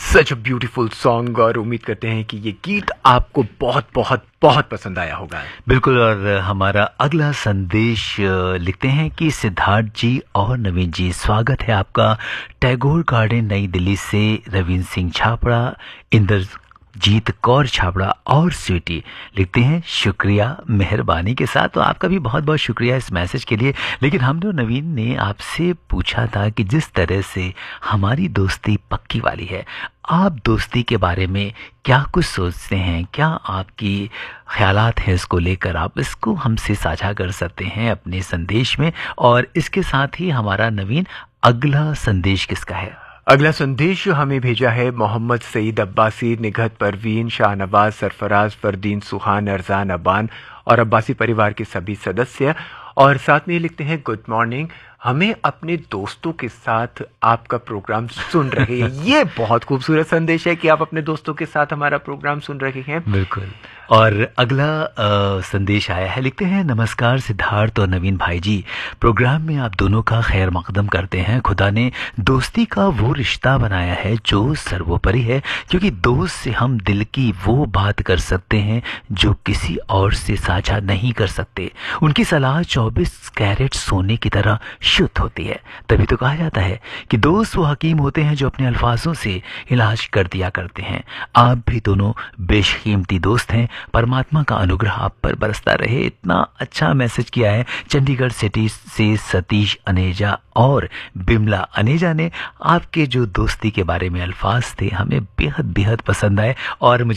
Such a beautiful song और उम्मीद करते हैं कि ये गीत आपको बहुत बहुत बहुत पसंद आया होगा। बिल्कुल। और हमारा अगला संदेश लिखते हैं कि सिद्धार्थ जी और नवीन जी, स्वागत है आपका टैगोर गार्डन नई दिल्ली से। रवीन सिंह छापड़ा, इंद्रजीत कौर छापड़ा और स्वीटी लिखते हैं शुक्रिया मेहरबानी के साथ। तो आपका भी बहुत बहुत शुक्रिया इस मैसेज के लिए। लेकिन हम जो नवीन ने आपसे पूछा था कि जिस तरह से हमारी दोस्ती पक्की वाली है, आप दोस्ती के बारे में क्या कुछ सोचते हैं, क्या आपकी ख्यालात हैं इसको लेकर, आप इसको हमसे साझा कर सकते हैं अपने संदेश में। और इसके साथ ही हमारा नवीन, अगला संदेश किसका है? अगला संदेश जो हमें भेजा है मोहम्मद सईद अब्बासी, निगहत परवीन, शाहनवाज, सरफराज, फरदीन, सुहान, अरजान, अबान और अब्बासी परिवार के सभी सदस्य। और साथ में लिखते हैं गुड मॉर्निंग, हमें अपने दोस्तों के साथ आपका प्रोग्राम सुन रहे हैं। ये बहुत खूबसूरत संदेश है कि आप अपने दोस्तों के साथ हमारा प्रोग्राम सुन रहे हैं। बिल्कुल। और अगला संदेश आया है, लिखते हैं नमस्कार सिद्धार्थ और नवीन भाई जी, प्रोग्राम में आप दोनों का खैर मकदम करते हैं। खुदा ने दोस्ती का वो रिश्ता बनाया है जो सर्वोपरि है, क्योंकि दोस्त से हम दिल की वो बात कर सकते हैं जो किसी और से साझा नहीं कर सकते। उनकी सलाह 24 कैरेट सोने की तरह शुद्ध होती है। तभी तो कहा जाता है कि दोस्त वो हकीम होते हैं जो अपने अल्फाजों से इलाज कर दिया करते हैं। आप भी दोनों बेशकीमती दोस्त हैं। परमात्मा का अनुग्रह आप पर बरसता रहे। इतना अच्छा मैसेज किया है चंडीगढ़ सिटी से सतीश अनेजा और बिमला अनेजा ने। आपके जो दोस्ती के बारे में अल्फाज थे हमें बेहद बेहद पसंद आए और मुझे